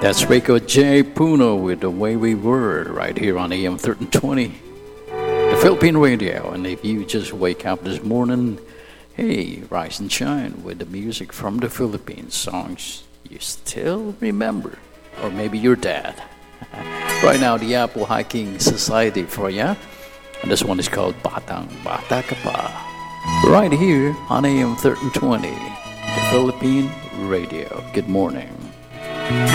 That's Rico J. Puno with The Way We Were right here on AM 1320, the Philippine Radio. And if you just wake up this morning, hey, rise and shine with the music from the Philippines, songs you still remember, or maybe your dad. Right now, the Apple Hiking Society for you. And this one is called Batang Bata Ka Pa. Right here on AM 1320, the Philippine Radio. Good morning.